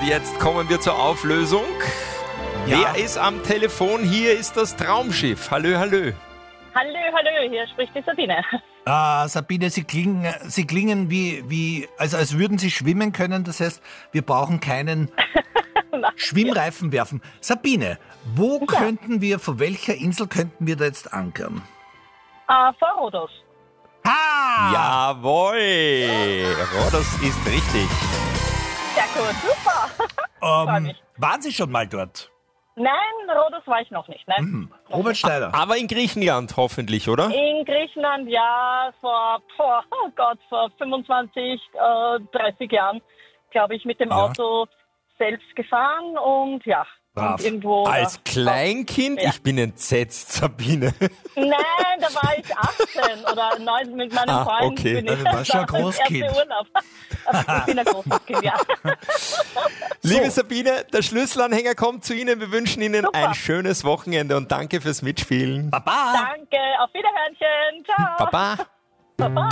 jetzt kommen wir zur Auflösung. Ja. Wer ist am Telefon? Hier ist das Traumschiff. Hallö, hallö. Hallo, hier spricht die Sabine. Sabine, Sie klingen wie als würden Sie schwimmen können. Das heißt, wir brauchen keinen Schwimmreifen werfen. Sabine, von welcher Insel könnten wir da jetzt ankern? Vor Rhodos. Jawohl. Rhodos ist richtig. Sehr gut, super. Freu mich. Waren Sie schon mal dort? Nein, Rhodos war ich noch nicht. Nein. Robert Schneider. Aber in Griechenland hoffentlich, oder? In Griechenland, ja, vor 25, 30 Jahren, glaube ich, mit dem Auto selbst gefahren und ja. Brav. Und irgendwo Als Kleinkind? Ja. Ich bin entsetzt, Sabine. Nein, da war ich 18 oder 19 mit meinem Freund. okay. Bin ich, Du warst schon ein das war das Großkind. erste Urlaub. Also, ich bin ein großes Kind, ja. Liebe Sabine, der Schlüsselanhänger kommt zu Ihnen. Wir wünschen Ihnen Super. ein schönes Wochenende und danke fürs Mitspielen. Baba. Danke, auf Wiederhörnchen, ciao. Baba. Baba.